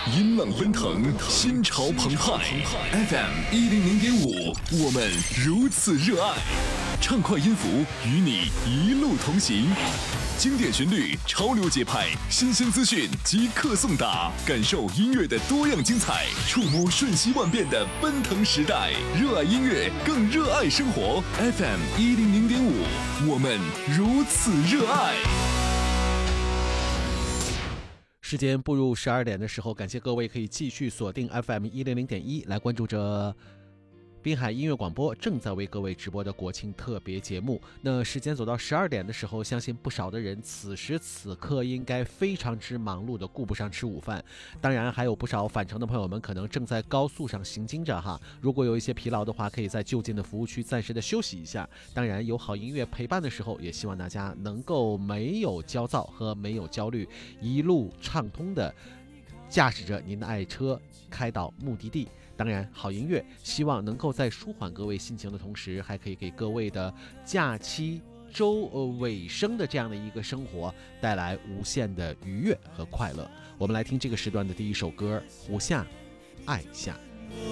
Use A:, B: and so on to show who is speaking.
A: 音浪奔腾，心潮澎湃。FM100.5，我们如此热爱。畅快音符与你一路同行，经典旋律，潮流节拍，新鲜资讯即刻送达，感受音乐的多样精彩，触摸瞬息万变的奔腾时代。热爱音乐，更热爱生活。FM100.5，我们如此热爱。
B: 时间步入12点的时候，感谢各位可以继续锁定 FM100.1 来关注着滨海音乐广播正在为各位直播的国庆特别节目。那时间走到12点的时候，相信不少的人此时此刻应该非常之忙碌的顾不上吃午饭，当然还有不少返程的朋友们可能正在高速上行经着哈，如果有一些疲劳的话，可以在就近的服务区暂时的休息一下。当然有好音乐陪伴的时候，也希望大家能够没有焦躁和没有焦虑，一路畅通的驾驶着您的爱车开到目的地。当然好音乐希望能够在舒缓各位心情的同时，还可以给各位的假期周尾声的这样的一个生活带来无限的愉悦和快乐。我们来听这个时段的第一首歌，胡夏爱夏。